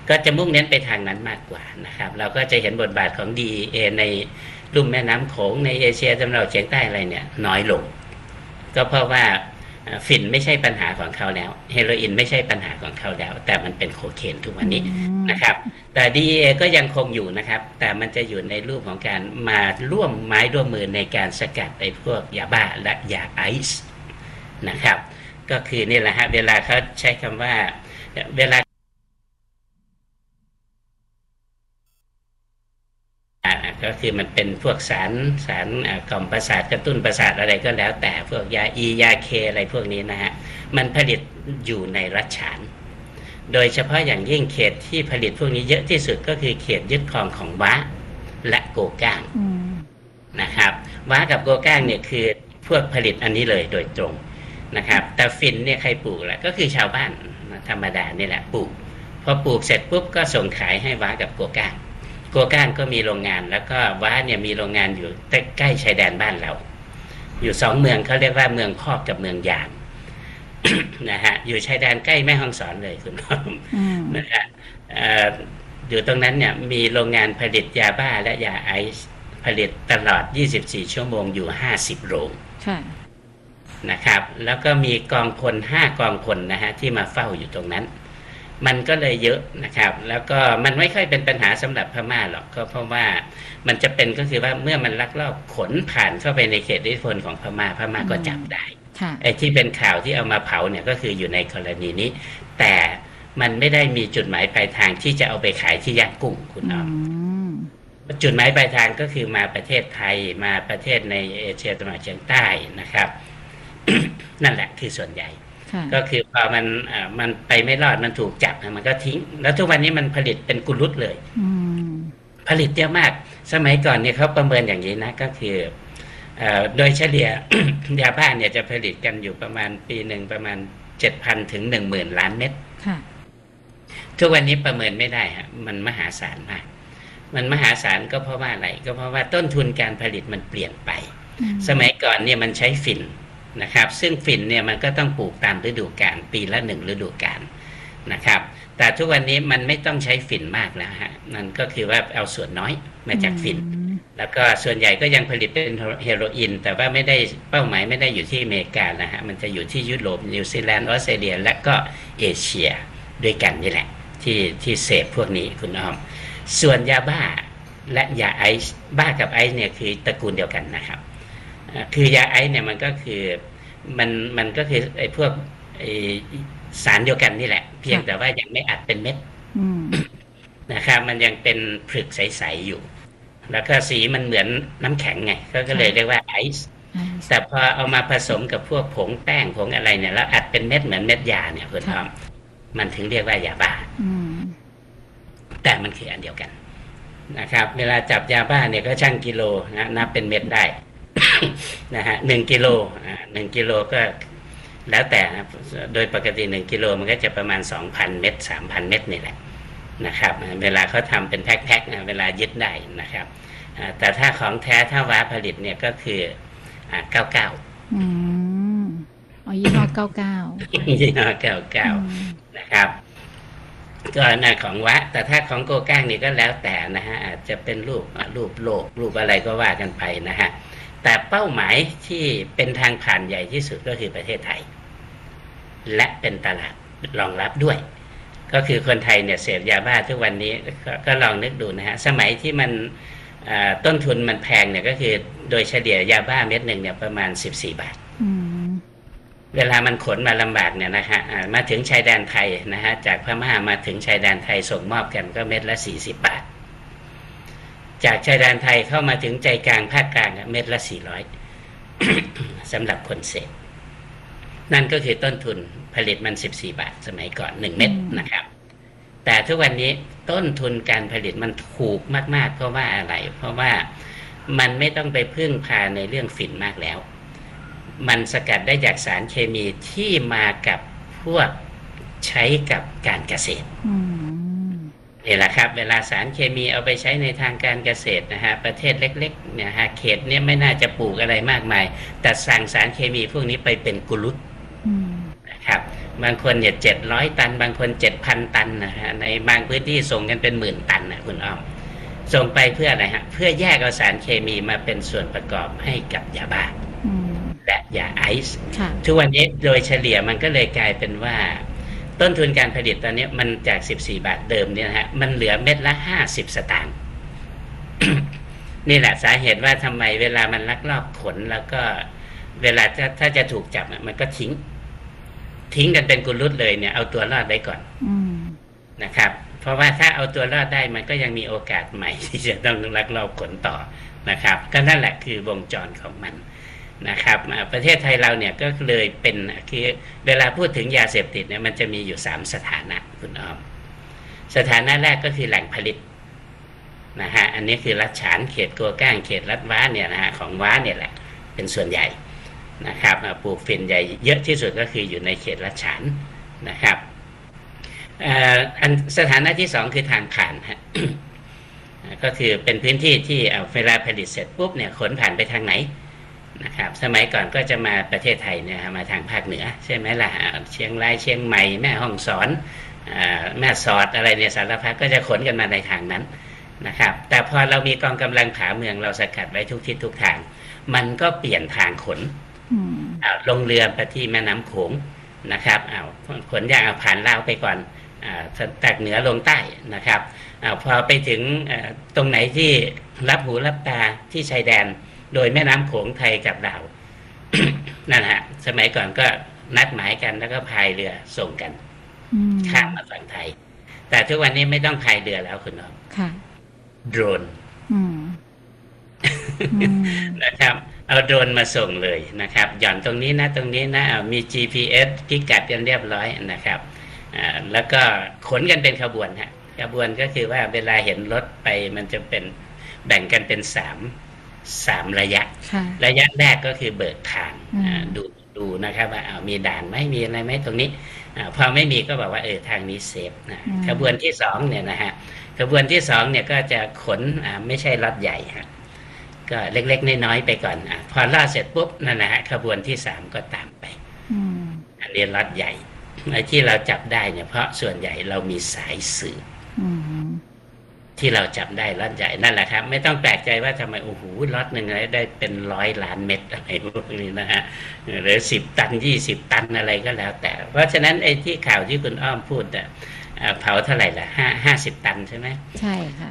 ก็จะมุ่งเน้นไปทางนั้นมากกว่านะครับเราก็จะเห็นบทบาทของ DEA ในลุ่มแม่น้ำโขงในเอเชียตะวันออกเฉียงใต้อะไรเนี่ยน้อยลงก็เพราะว่าฝิ่นไม่ใช่ปัญหาของเขาแล้วเฮโรอีนไม่ใช่ปัญหาของเขาแล้วแต่มันเป็นโคเคนทุกวันนี้นะครับแต่ DEA ก็ยังคงอยู่นะครับแต่มันจะอยู่ในรูปของการมาร่วมไม้ร่วมมือในการสกัดไอ้พวกยาบ้าและยาไอซ์นะครับก็คือนี่แหละฮะเวลาเขาใช้คำว่าเวลาก็คือมันเป็นพวกสารกล่อมประสาทกระตุ้นประสาทอะไรก็แล้วแต่พวกยาอียาเคอะไรพวกนี้นะฮะมันผลิตอยู่ในรัฐฉานโดยเฉพาะอย่างยิ่งเขตที่ผลิตพวกนี้เยอะที่สุดก็คือเขตยึดครองของว้าและโกก้างนะครับว้ากับโกก้างเนี่ยคือพวกผลิตอันนี้เลยโดยตรงนะครับแต่ฝิ่นเนี่ยใครปลูกล่ะก็คือชาวบ้านธรรมดานี่แหละปลูกพอปลูกเสร็จปุ๊บก็ส่งขายให้ว้ากับโกก้างโกก้างก็มีโรงงานแล้วก็ว้าเนี่ยมีโรงงานอยู่ใกล้ชายแดนบ้านเราอยู่2 เมืองเขาเรียกว่าเมืองพอกกับเมืองยาง นะฮะอยู่ชายแดนใกล้แม่ฮ่องสอนเลยคุณน้องนะฮะอยู่ตรงนั้นเนี่ยมีโรงงานผลิตยาบ้าและยาไอซ์ผลิตตลอด24 ชั่วโมงอยู่50 โรงนะครับแล้วก็มีกองพล5 กองพลนะฮะที่มาเฝ้าอยู่ตรงนั้นมันก็เลยเยอะนะครับแล้วก็มันไม่ค่อยเป็นปัญหาสำหรับพม่าหรอกก็เพราะว่ามันจะเป็นก็คือว่าเมื่อมันลักลอบขนผ่านเข้าไปในเขตอิทธิพลของพม่าก็จับได้ไอ้ที่เป็นข่าวที่เอามาเผาเนี่ยก็คืออยู่ในกรณีนี้แต่มันไม่ได้มีจุดหมายปลายทางที่จะเอาไปขายที่ย่างกุ้งคุณน้องจุดหมายปลายทางก็คือมาประเทศไทยมาประเทศในเอเชียตะวันออกเฉียงใต้นะครับ นั่นแหละคือส่วนใหญ่ก็คือพอมันไปไม่รอดมันถูกจับมันก็ทิ้งแล้วทุกวันนี้มันผลิตเป็นกุลุตเลยผลิตเยอะมากสมัยก่อนเนี่ยเขาประเมินอย่างนี้นะก็คือโดยเฉลี่ย ยาบ้าเนี่ยจะผลิตกันอยู่ประมาณปีหนึ่งประมาณ 7,000 ถึง 10,000 ล้านเม็ดทุกวันนี้ประเมินไม่ได้ฮะมันมหาศาลมากมันมหาศาลก็เพราะว่าอะไรก็เพราะว่าต้นทุนการผลิตมันเปลี่ยนไปสมัยก่อนเนี่ยมันใช้ฝิ่นนะครับซึ่งฝิ่นเนี่ยมันก็ต้องปลูกตามฤดูกาลปีละ1 ฤดูกาลนะครับแต่ทุกวันนี้มันไม่ต้องใช้ฝิ่นมากแล้วฮะนั่นก็คือว่าเอาส่วนน้อยมาจากฝิ่นแล้วก็ส่วนใหญ่ก็ยังผลิตเป็นเฮโรอีนแต่ว่าไม่ได้เป้าหมายไม่ได้อยู่ที่อเมริกานะฮะมันจะอยู่ที่ยุโรปนิวซีแลนด์ออสเตรเลียและก็เอเชียด้วยกันนี่แหละที่เสพพวกนี้คุณน้องส่วนยาบ้าและยาไอซ์บ้ากับไอซ์เนี่ยคือตระกูลเดียวกันนะครับคือยาไอซ์เนี่ยมันก็คือมันก็คือไอ้พวกไอ้สารเดียวกันนี่แหละเพียงแต่ว่ายังไม่อัดเป็นเม็ดนะครับมันยังเป็นผลึกใสๆอยู่แล้วก็สีมันเหมือนน้ำแข็งไงก็เลยเรียกว่าไอซ์แต่พอเอามาผสมกับพวกผงแป้งผงอะไรเนี่ยแล้วอัดเป็นเม็ดเหมือนเม็ดยาเนี่ยคุณทอมมันถึงเรียกว่ายาบ้าแต่มันคืออันเดียวกันนะครับเวลาจับยาบ้าเนี่ยก็ชั่งกิโลนะนับเป็นเม็ดได้ นะฮะ1 กิโล1 กิโลก็แล้วแต่นะโดยปกติ1 กิโลมันก็จะประมาณ 2,000 เม็ด 3,000 เม็ดนี่แหละนะครับเวลาเขาทำเป็นแพ็คๆนะเวลายึดได้นะครับแต่ถ้าของแท้ถ้าว้าผลิตเนี่ยก็คือ99 ยี่ห้อ99 ยี่ห้อ99นะครับก็น่าของวะแต่ถ้าของโกก้างนี่ก็แล้วแต่นะฮะอาจจะเป็นรูปโลกรูปอะไรก็ว่ากันไปนะฮะแต่เป้าหมายที่เป็นทางผ่านใหญ่ที่สุดก็คือประเทศไทยและเป็นตลาดรองรับด้วยก็คือคนไทยเนี่ยเสพยาบ้าทุกวันนี้ก็ลองนึกดูนะฮะสมัยที่มันต้นทุนมันแพงเนี่ยก็คือโดยเฉลี่ยยาบ้าเม็ดหนึ่งเนี่ยประมาณ14 บาทเวลามันขนมาลำบากเนี่ยนะฮะมาถึงชายแดนไทยนะฮะจากพม่ามาถึงชายแดนไทยส่งมอบกันก็เม็ดละ40 บาทจากชายแดนไทยเข้ามาถึงใจกลางภาคกลางเม็ดละ400 สำหรับคนเสพนั่นก็คือต้นทุนผลิตมัน14 บาทสมัยก่อน1 เม็ดนะครับแต่ทุกวันนี้ต้นทุนการผลิตมันถูกมากๆเพราะว่าอะไรเพราะว่ามันไม่ต้องไปพึ่งพาในเรื่องฝิ่นมากแล้วมันสกัดได้จากสารเคมีที่มากับพวกใช้กับการเกษตรนี่แหละครับเวลาสารเคมีเอาไปใช้ในทางการเกษตรนะฮะประเทศเล็กๆเนี่ยฮะเขตนี้ไม่น่าจะปลูกอะไรมากมายแต่สั่งสารเคมีพวกนี้ไปเป็นกุลุตนะครับบางคนเนี่ย700 ตันบางคน 7,000 ตันนะฮะในบางพื้นที่ส่งกันเป็นหมื่นตันนะคุณอ้อมส่งไปเพื่ออะไรฮะเพื่อแยกเอาสารเคมีมาเป็นส่วนประกอบให้กับยาบ้าและยาไอซ์ทุกวันนี้โดยเฉลี่ยมันก็เลยกลายเป็นว่าต้นทุนการผลิตตอนนี้มันจาก14 บาทเดิมเนี่ยนะฮะมันเหลือเม็ดละ50 สตางค์ นี่แหละสาเหตุว่าทำไมเวลามันลักลอบขนแล้วก็เวลาถ้าจะถูกจับมันก็ทิ้งกันเป็นกุลุตเลยเนี่ยเอาตัวรอดได้ก่อนนะครับเพราะว่าถ้าเอาตัวรอดได้มันก็ยังมีโอกาสใหม่ที่จะต้องลักลอบขนต่อนะครับก็นั่นแหละคือวงจรของมันนะครับประเทศไทยเราเนี่ยก็เลยเป็นคือเวลาพูดถึงยาเสพติดเนี่ยมันจะมีอยู่3 สถานะคุณอ้อมสถานะแรกก็คือแหล่งผลิตนะฮะอันนี้คือรัฐฉานเขตกัวก้างเขตรัฐว้าเนี่ยนะฮะของว้าเนี่ยแหละเป็นส่วนใหญ่นะครับปลูกฝิ่นใหญ่เยอะที่สุดก็คืออยู่ในเขตรัฐฉานนะครับอันสถานะที่2คือทางผ่านฮะ ก็คือเป็นพื้นที่ที่เวลาผลิตเสร็จปุ๊บเนี่ยขนผ่านไปทางไหนนะครับสมัยก่อนก็จะมาประเทศไทยเนี่ยมาทางภาคเหนือใช่ไหมล่ะเชียงรายเชียงใหม่แม่ฮ่องสอนแม่สอดอะไรเนี่ยสารพัดก็จะขนกันมาในทางนั้นนะครับแต่พอเรามีกองกำลังผาเมืองเราสกัดไว้ทุกทิศทุกทางมันก็เปลี่ยนทางขนลงเรือไปที่แม่น้ำโขงนะครับขนอย่างผ่านลาวไปก่อนจากเหนือลงใต้นะครับพอไปถึงตรงไหนที่รับหูรับตาที่ชายแดนโดยแม่น้ำโขงไทยกับลาว นั่นฮะสมัยก่อนก็นัดหมายกันแล้วก็พายเรือส่งกันข้ามมาฝั่งไทยแต่ทุกวันนี้ไม่ต้องพายเรือแล้วคุณน้องโดรนนะครับเอาโดรนมาส่งเลยนะครับหย่อนตรงนี้นะตรงนี้นะมี GPS พิกัดกันเรียบร้อยนะครับแล้วก็ขนกันเป็นขบวนฮะขบวนก็คือว่าเวลาเห็นรถไปมันจะเป็นแบ่งกันเป็น3 ระยะแรกก็คือเบิกทางดูนะครับว่ามีด่านไหมมีอะไรไหมตรงนี้พอไม่มีก็บอกว่าทางนี้เซฟนะขบวนที่2เนี่ยนะฮะขบวนที่2เนี่ยก็จะขนไม่ใช่รถใหญ่ฮะก็เล็กๆน้อยๆไปก่อนพอล่าเสร็จปุ๊บนั่นนะฮะขบวนที่3ก็ตามไปอันนี้รถใหญ่ไอ้ที่เราจับได้เนี่ยเพราะส่วนใหญ่เรามีสายสื่อที่เราจับได้รถใหญ่นั่นแหละครับไม่ต้องแปลกใจว่าทำไมโอ้โหรถหนึ่งได้เป็น100 ล้านเม็ดอะไรพวกนี้นะฮะหรือ10 ตัน20 ตันอะไรก็แล้วแต่เพราะฉะนั้นไอ้ที่ข่าวที่คุณอ้อมพูดเผาเท่าไหร่ล่ะ50 ตันใช่ไหมใช่ค่ะ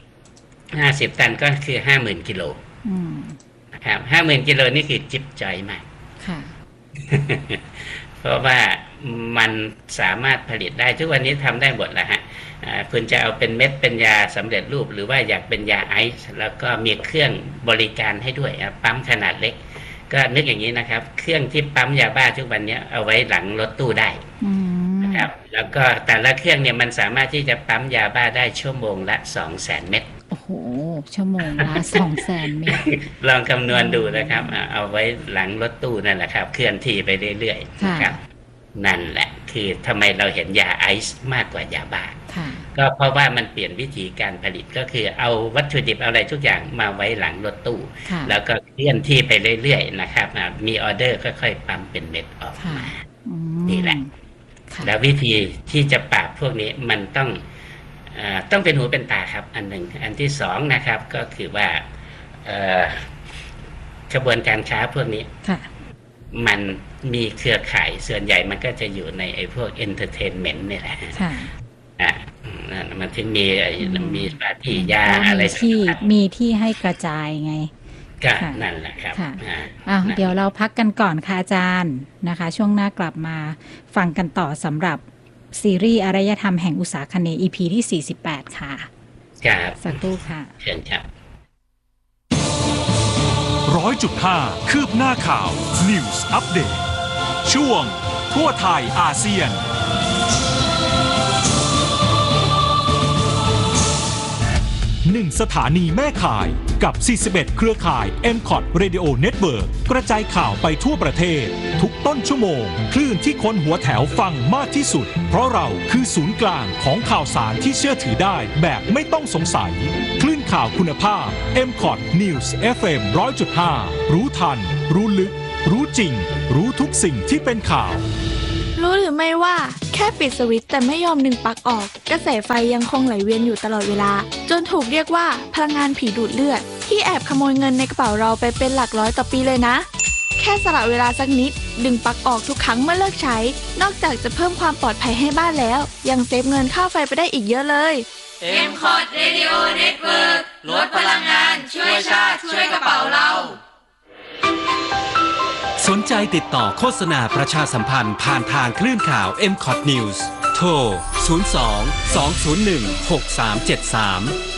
50 ตันก็คือ50,000 กิโลนะครับ50,000 กิโลนี่คือจิ๊บจอยมากค่ะ เพราะว่ามันสามารถผลิตได้ทุกวันนี้ทำได้หมดแล้วฮะคุณจะเอาเป็นเม็ดเป็นยาสำเร็จรูปหรือว่าอยากเป็นยาไอซ์แล้วก็มีเครื่องบริการให้ด้วยปั๊มขนาดเล็กก็นึกอย่างนี้นะครับเครื่องที่ปั๊มยาบ้าทุกวันนี้เอาไว้หลังรถตู้ได้นะครับแล้วก็แต่ละเครื่องเนี่ยมันสามารถที่จะปั๊มยาบ้าได้ชั่วโมงละ 200,000 เม็ดโอ้โหชั่วโมงละ 200,000 เม็ดลองคำนวณดูนะครับเอาไว้หลังรถตู้นั่นแหละครับเคลื่อนที่ไปเรื่อยๆนะครับนั่นแหละคือทำไมเราเห็นยาไอซ์มากกว่ายาบ้าก็เพราะว่ามันเปลี่ยนวิธีการผลิตก็คือเอาวัตถุดิบอะไรทุกอย่างมาไว้หลังรถตู้แล้วก็เคลื่อนที่ไปเรื่อยๆนะครับมีออเดอร์ค่อยๆปั๊มเป็นเม็ดออกมานี่แหละแล้ววิธีที่จะปราบพวกนี้มันต้องเป็นหูเป็นตาครับอันหนึ่งอันที่2นะครับก็คือว่ากระบวนการค้าพวกนี้มันมีเครือข่ายส่วนใหญ่มันก็จะอยู่ในไอ้พวกเอนเตอร์เทนเมนต์นี่แหละมันถึงมีปาร์ตี้ยาอะไรมีที่ให้กระจายไงก็นั่นแหละครับเดี๋ยวเราพักกันก่อนค่ะอาจารย์นะคะช่วงหน้ากลับมาฟังกันต่อสำหรับซีรีส์อารยธรรมแห่งอุษาคเนย์ EP ที่48ค่ะครับสักครู่ค่ะเชิญครับ 100.5 คืบหน้าข่าว News Update ช่วงทั่วไทยอาเซียน1 สถานีแม่ข่ายกับ 41 เครือข่าย MCOT Radio Network กระจายข่าวไปทั่วประเทศทุกต้นชั่วโมงคลื่นที่คนหัวแถวฟังมากที่สุดเพราะเราคือศูนย์กลางของข่าวสารที่เชื่อถือได้แบบไม่ต้องสงสัยคลื่นข่าวคุณภาพ MCOT News FM 100.5 รู้ทันรู้ลึกรู้จริงรู้ทุกสิ่งที่เป็นข่าวรู้หรือไม่ว่าแค่ปิดสวิตช์แต่ไม่ยอมดึงปลั๊กออกกระแสไฟยังคงไหลเวียนอยู่ตลอดเวลาจนถูกเรียกว่าพลังงานผีดูดเลือดที่แอบขโมยเงินในกระเป๋าเราไปเป็นหลักร้อยต่อปีเลยนะแค่สละเวลาสักนิดดึงปลั๊กออกทุกครั้งเมื่อเลิกใช้นอกจากจะเพิ่มความปลอดภัยให้บ้านแล้วยังเซฟเงินค่าไฟไปได้อีกเยอะเลย M-Cot Radio Network ลดพลังงานช่วยชาติช่วยกระเป๋าเราสนใจติดต่อโฆษณาประชาสัมพันธ์ผ่านทางคลื่นข่าว M-Cot News โทร 02 201 6373